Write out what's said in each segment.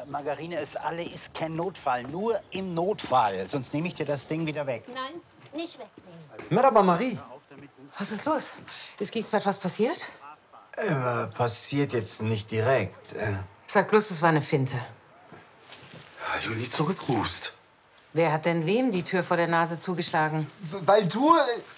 Margarine, es alle ist kein Notfall. Nur im Notfall. Sonst nehme ich dir das Ding wieder weg. Nein, nicht wegnehmen. Merhaba, Marie. Was ist los? Ist Giesbert was passiert? Passiert jetzt nicht direkt. Sag bloß, es war eine Finte. Weil du nie zurückrufst. Wer hat denn wem die Tür vor der Nase zugeschlagen? Weil du...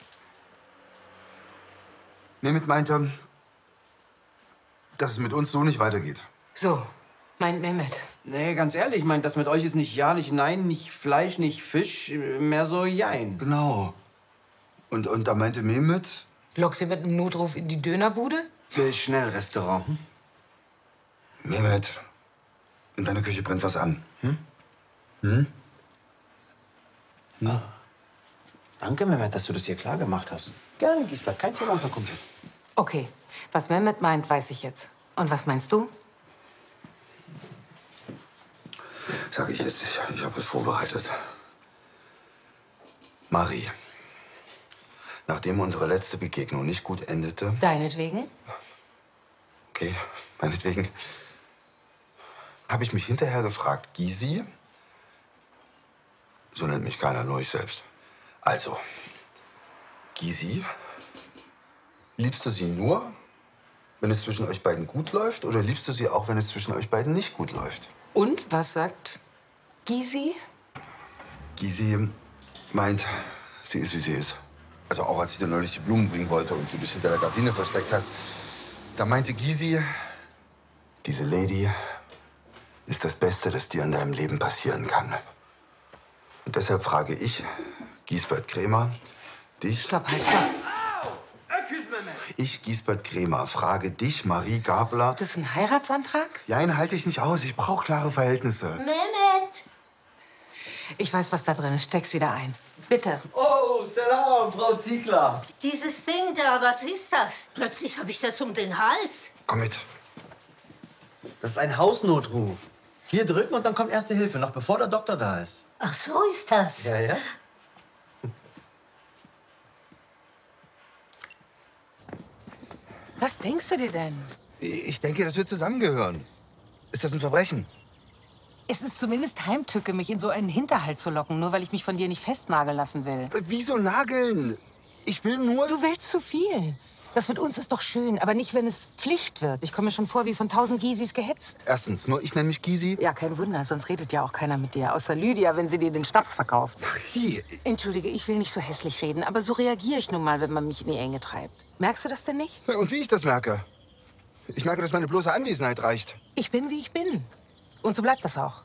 Mehmet meinte, dass es mit uns so nicht weitergeht. So, meint Mehmet. Nee, ganz ehrlich, meint das mit euch ist nicht ja, nicht nein, nicht Fleisch, nicht Fisch, mehr so jein. Genau. Und da meinte Mehmet... Lock sie mit einem Notruf in die Dönerbude? Schnellrestaurant. Mehmet, in deiner Küche brennt was an. Danke, Mehmet, dass du das hier klar gemacht hast. Gerne, Giesbert, kein Thema, Herr Kumpel. Okay, was Mehmet meint, weiß ich jetzt. Und was meinst du? Sag ich jetzt, ich habe es vorbereitet. Marie, nachdem unsere letzte Begegnung nicht gut endete... Deinetwegen? Okay, meinetwegen. Habe ich mich hinterher gefragt, Gysi? So nennt mich keiner, nur ich selbst. Also, Gysi, liebst du sie nur, wenn es zwischen euch beiden gut läuft? Oder liebst du sie auch, wenn es zwischen euch beiden nicht gut läuft? Und was sagt Gysi? Gysi meint, sie ist, wie sie ist. Also auch als ich dir neulich die Blumen bringen wollte und du dich hinter der Gardine versteckt hast, da meinte Gysi, diese Lady ist das Beste, das dir in deinem Leben passieren kann. Und deshalb frage ich, Giesbert Krämer, dich... Stopp, halt, stopp. Ich, Giesbert Krämer, frage dich, Marie Gabler... Das ist ein Heiratsantrag? Nein, halte ich nicht aus. Ich brauche klare Verhältnisse. Mehmet! Ich weiß, was da drin ist. Steck's wieder ein. Bitte. Oh, Salam, Frau Ziegler. Dieses Ding da, was ist das? Plötzlich habe ich das um den Hals. Komm mit. Das ist ein Hausnotruf. Hier drücken und dann kommt Erste Hilfe, noch bevor der Doktor da ist. Ach, so ist das. Ja, ja. Was denkst du dir denn? Ich denke, das wird zusammengehören. Ist das ein Verbrechen? Es ist zumindest Heimtücke, mich in so einen Hinterhalt zu locken, nur weil ich mich von dir nicht festnageln lassen will. Wieso nageln? Ich will nur... Du willst zu viel. Das mit uns ist doch schön, aber nicht, wenn es Pflicht wird. Ich komme mir schon vor wie von 1000 Gysis gehetzt. Erstens, nur ich nenne mich Gysi. Ja, kein Wunder, sonst redet ja auch keiner mit dir. Außer Lydia, wenn sie dir den Schnaps verkauft. Marie. Entschuldige, ich will nicht so hässlich reden, aber so reagiere ich nun mal, wenn man mich in die Enge treibt. Merkst du das denn nicht? Und wie ich das merke? Ich merke, dass meine bloße Anwesenheit reicht. Ich bin, wie ich bin. Und so bleibt das auch.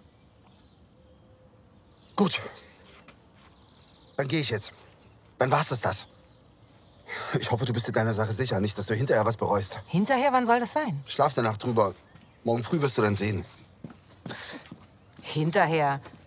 Gut. Dann gehe ich jetzt. Dann war's das. Ich hoffe, du bist dir deiner Sache sicher. Nicht, dass du hinterher was bereust. Hinterher, wann soll das sein? Schlaf eine Nacht drüber. Morgen früh wirst du dann sehen. Hinterher.